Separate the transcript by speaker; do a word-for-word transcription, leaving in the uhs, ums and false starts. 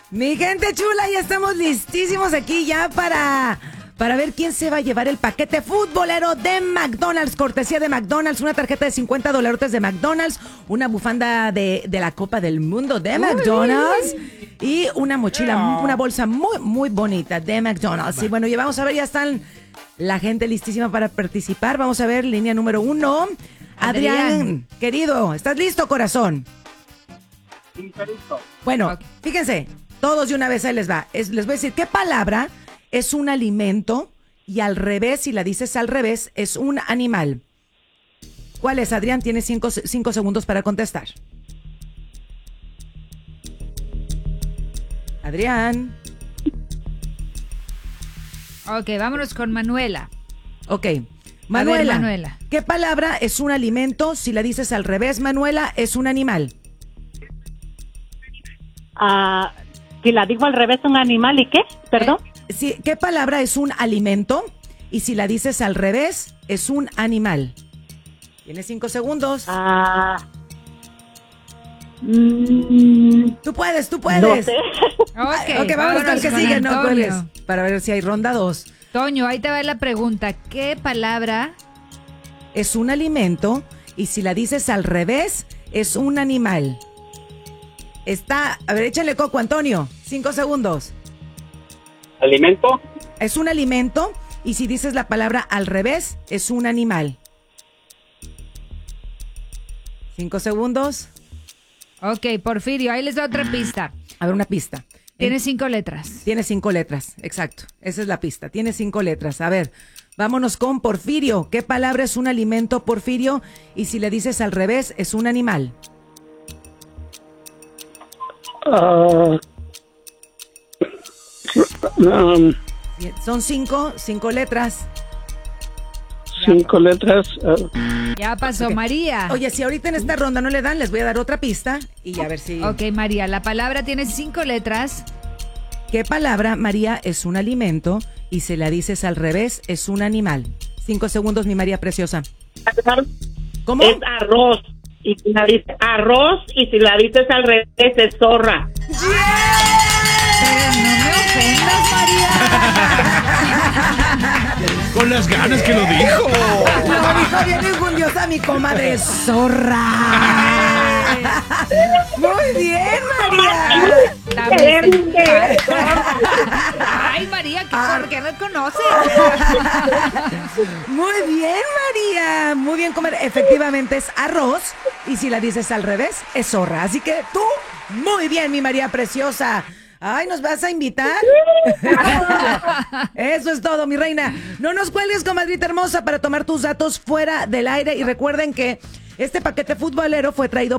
Speaker 1: Mi gente chula, ya estamos listísimos aquí ya para, para ver quién se va a llevar el paquete futbolero de McDonald's, cortesía de McDonald's, una tarjeta de cincuenta dolarotes de McDonald's, una bufanda de, de la Copa del Mundo de McDonald's y una mochila, una bolsa muy, muy bonita de McDonald's. Y bueno, ya vamos a ver, ya están la gente listísima para participar. Vamos a ver, línea número uno. Adrián, Adrián querido, ¿estás listo, corazón?
Speaker 2: Sí, está listo.
Speaker 1: Bueno,
Speaker 3: Okay.
Speaker 1: Fíjense, todos de una vez ahí les va. Es, les voy a decir qué palabra es un alimento y al revés, si la dices al revés, es un animal. ¿Cuál es, Adrián? Tienes cinco, cinco segundos para contestar. Adrián.
Speaker 3: Ok, vámonos con Manuela.
Speaker 1: Ok. Manuela,
Speaker 3: ver, Manuela.
Speaker 1: ¿Qué palabra es un alimento? Si la dices al revés, Manuela, es un animal.
Speaker 4: Ah, si la digo al revés, un animal, ¿y qué? Perdón.
Speaker 1: Eh, sí, ¿qué palabra es un alimento? Y si la dices al revés, es un animal. Tienes cinco segundos.
Speaker 4: Ah, mm,
Speaker 1: Tú puedes, tú
Speaker 4: no
Speaker 1: puedes.
Speaker 4: sé.
Speaker 3: Ok,
Speaker 1: Ok, vámonos con el que
Speaker 3: con
Speaker 1: sigue, no
Speaker 3: Antonio.
Speaker 1: cuelgues. Para ver si hay ronda dos.
Speaker 3: Toño, ahí te va la pregunta. ¿Qué palabra?
Speaker 1: Es un alimento y si la dices al revés, es un animal. Está, a ver, échale coco, Antonio. Cinco segundos.
Speaker 2: ¿Alimento?
Speaker 1: Es un alimento y si dices la palabra al revés, es un animal. Cinco segundos.
Speaker 3: Ok, Porfirio, ahí les da otra pista.
Speaker 1: A ver, una pista.
Speaker 3: Tiene
Speaker 1: En-
Speaker 3: cinco letras.
Speaker 1: Tiene cinco letras, exacto. Esa es la pista. Tiene cinco letras. A ver, vámonos con Porfirio. ¿Qué palabra es un alimento, Porfirio? Y si le dices al revés, es un animal.
Speaker 2: Ah, um,
Speaker 1: Son cinco, cinco letras.
Speaker 2: cinco letras. ah,
Speaker 3: Ya pasó,
Speaker 1: Ok.
Speaker 3: María.
Speaker 1: Oye, si ahorita en esta ronda no le dan, les voy a dar otra pista y a ver si...
Speaker 3: Ok, María, la palabra tiene cinco letras.
Speaker 1: ¿Qué palabra, María, es un alimento? Y si la dices al revés, es un animal. Cinco segundos, mi María preciosa. ¿Cómo?
Speaker 4: Es arroz. Y si la dices arroz, y si la dices al revés, es zorra.
Speaker 3: Pero no me ofendas, María.
Speaker 5: Con las ganas que lo dijo.
Speaker 1: Lo dijo bien injundiosa mi comadre zorra. Muy bien, María.
Speaker 3: La viste. Ay, María, ¿qué, ¿por qué reconoces?
Speaker 1: Muy bien, María. Muy bien, comer. Efectivamente es arroz. Y si la dices al revés, es zorra. Así que tú, muy bien, mi María preciosa. Ay, ¿nos vas a invitar? Eso es todo, mi reina. No nos cuelgues, comadrita hermosa, para tomar tus datos fuera del aire. Y recuerden que este paquete futbolero fue traído